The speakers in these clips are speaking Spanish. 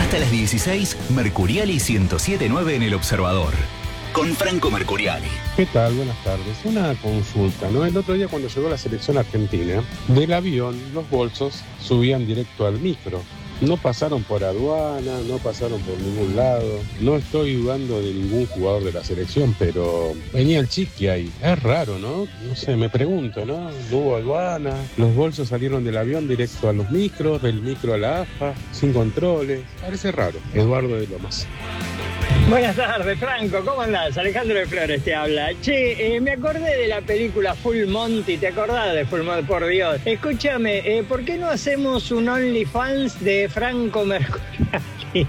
Hasta las 16, Mercuriali 107.9 en El Observador. Con Franco Mercuriali. ¿Qué tal? Buenas tardes. Una consulta, ¿no? El otro día cuando llegó la selección argentina, del avión los bolsos subían directo al micro. No pasaron por aduana, no pasaron por ningún lado. No estoy dudando de ningún jugador de la selección, pero venía el chiqui ahí. Es raro, ¿no? No sé, me pregunto, ¿no? No hubo aduana, los bolsos salieron del avión directo a los micros, del micro a la AFA, sin controles. Parece raro. Eduardo de Lomas. Buenas tardes, Franco, ¿cómo andás? Alejandro de Flores te habla. Che, me acordé de la película Full Monty, ¿te acordás de Full Monty? Por Dios. Escúchame, ¿por qué no hacemos un OnlyFans de Franco Mercuriali?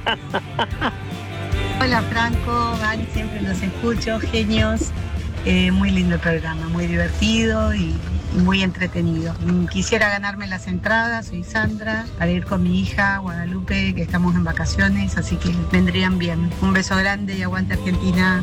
Hola Franco, Van, siempre los escucho, genios. Muy lindo el programa, muy divertido y muy entretenido. Quisiera ganarme las entradas, soy Sandra, para ir con mi hija Guadalupe, que estamos en vacaciones, así que vendrían bien. Un beso grande y aguante Argentina.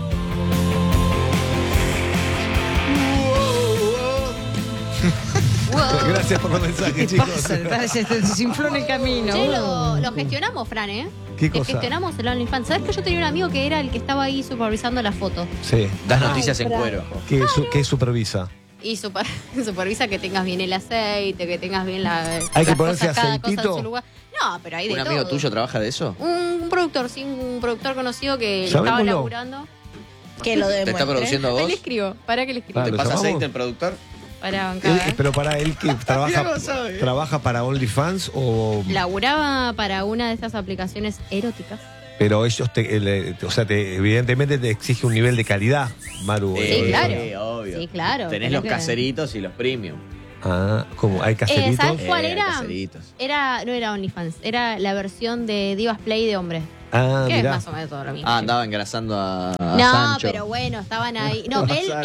Wow. Gracias por los mensajes, chicos. Se desinfló en el camino. Che, lo gestionamos, Fran, ¿eh? ¿Qué cosa? Gestionamos el OnlyFans. ¿Sabes que yo tenía un amigo que era el que estaba ahí supervisando la foto? Sí. Das noticias en cuero. ¿Qué supervisa? Y supervisa que tengas bien el aceite, que tengas bien la. ¿Hay que ponerse cada cosa en aceitito? su lugar. No, pero hay de ¿Un todo. amigo tuyo trabaja de eso? Un productor, sí, un productor conocido que estaba laburando. Que lo demuestre. ¿Te está produciendo a vos? Ahí le escribo, para que le escribo. ¿Te pasa aceite el productor? Para bancar. Pero para él que trabaja para OnlyFans o. Laburaba para una de estas aplicaciones eróticas. Pero ellos evidentemente te exige un nivel de calidad, Maru. Sí, claro. Obvio. Sí, claro. Tenés los caseritos y los premium. Ah, ¿cómo? ¿Hay caseritos? ¿Sabes cuál era? Caseritos. No era OnlyFans, era la versión de Divas Play de hombre. Ah, que mirá. es más o menos todo lo mismo. Andaba engrasando a No, Sancho. pero bueno, estaban ahí. No,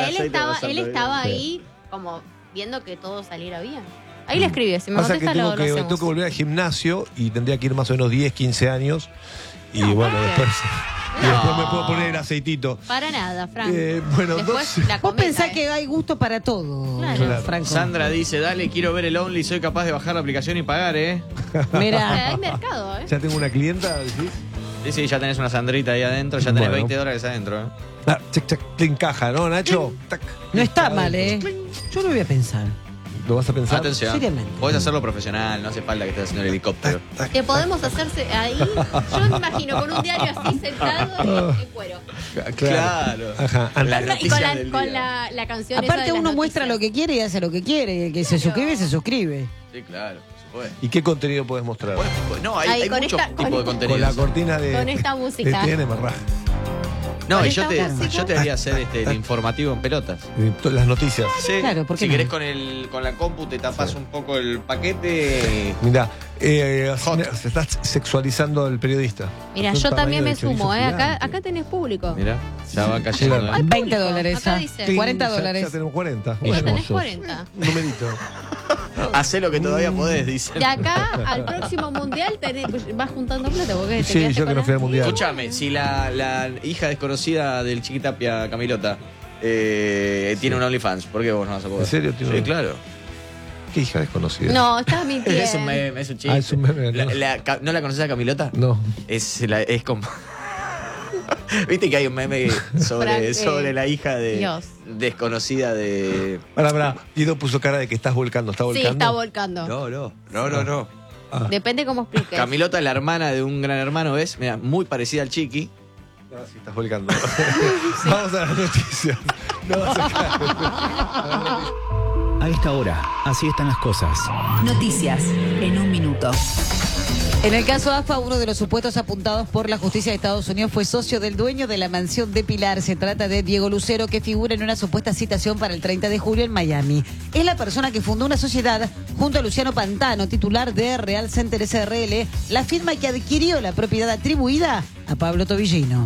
él estaba ahí como viendo que todo saliera bien. Ahí le escribí, si me Pasa que contesta lo tengo hacemos. que volver al gimnasio y tendría que ir más o menos 10, 15 años. Y bueno, después me puedo poner el aceitito. Para nada, Frank. Bueno, después la Vos cometa, pensás que hay gusto para todo, Claro. Franco. Sandra dice, dale, quiero ver el Only, soy capaz de bajar la aplicación y pagar, Mira. Hay mercado, Ya tengo una clienta, ¿decís? Sí, ya tenés una Sandrita ahí adentro, ya tenés Bueno. $20 adentro, Ah, encaja, ¿no, Nacho? Tac. No está mal, ¿eh? Yo lo voy a pensar. ¿Lo vas a pensar? Atención. Seriamente. Podés hacerlo profesional, no hace falta que estés haciendo el helicóptero. que podemos hacerse ahí. Yo me imagino con un diario así sentado en cuero. Claro. Ajá. Las Y noticias del con día. la canción esa Aparte de las uno muestra noticias. lo que quiere y hace lo que quiere. Y el que se suscribe, se suscribe. Sí, claro, por supuesto. ¿Y qué contenido podés mostrar? No, hay Ahí, con muchos esta- tipos de con- contenidos. Con la cortina de. Con esta música. de TN Marra. No, con y esta música. yo te haría hacer el informativo en pelotas. Las noticias. Sí. Claro, ¿por qué Si no? querés con la compu te tapás un poco el paquete. Mirá, se está sexualizando el periodista. Mira, Es un yo también me tamaño de sumo, chorizo Acá gigante. tenés público. Mirá, ya va cayendo. Claro. Hay 20 público. dólares. Acá ah. dice. Sí, 40 ya dólares. tenemos 40. Ya tenés Hermoso. 40. Un numerito. Hacé lo que todavía podés, dicen. De acá al próximo mundial vas juntando plata. Porque te Sí, quedaste yo que con no fui al la- mundial. Escúchame, si la hija desconocida del Chiquitapia, Camilota, tiene un OnlyFans, ¿por qué vos no vas a poder? ¿En serio tiene Sí, un- claro. ¿Qué hija desconocida? No, estás mintiendo. Es un meme, es un chiste. Ah, es un meme, ¿no? ¿No la conoces a Camilota? No. Es como... Viste que hay un meme Frank, sobre la hija de Dios. desconocida de... Pará. Guido puso cara de que estás volcando. ¿Está Sí, volcando? está volcando. No. Depende cómo expliques. Camilota es la hermana de un gran hermano, ¿ves? Mira, muy parecida al Chiqui. No, sí, estás volcando. Vamos a las noticias. A esta hora, así están las cosas. Noticias en un minuto. En el caso AFA, uno de los supuestos apuntados por la justicia de Estados Unidos fue socio del dueño de la mansión de Pilar. Se trata de Diego Lucero, que figura en una supuesta citación para el 30 de julio en Miami. Es la persona que fundó una sociedad junto a Luciano Pantano, titular de Real Center SRL, la firma que adquirió la propiedad atribuida a Pablo Tobillino.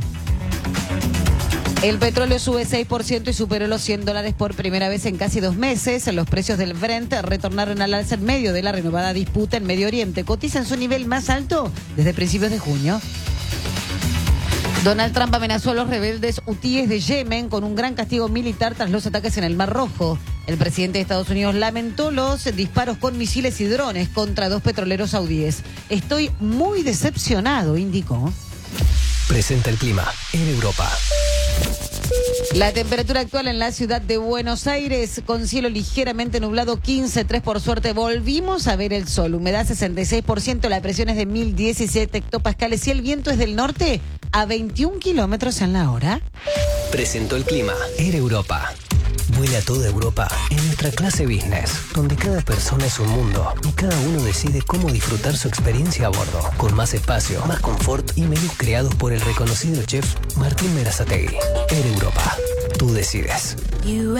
El petróleo sube 6% y superó los $100 por primera vez en casi 2 meses. Los precios del Brent retornaron al alza en medio de la renovada disputa en Medio Oriente. Cotiza en su nivel más alto desde principios de junio. Donald Trump amenazó a los rebeldes hutíes de Yemen con un gran castigo militar tras los ataques en el Mar Rojo. El presidente de Estados Unidos lamentó los disparos con misiles y drones contra 2 petroleros saudíes. Estoy muy decepcionado, indicó. Presenta el clima en Europa. La temperatura actual en la ciudad de Buenos Aires, con cielo ligeramente nublado, 15,3 por suerte. Volvimos a ver el sol. Humedad 66%, la presión es de 1017 hectopascales y el viento es del norte a 21 kilómetros en la hora. Presentó el clima en Europa. Vuela toda Europa en nuestra clase business, donde cada persona es un mundo y cada uno decide cómo disfrutar su experiencia a bordo, con más espacio, más confort y menús creados por el reconocido chef Martín Berazategui. En Europa, tú decides.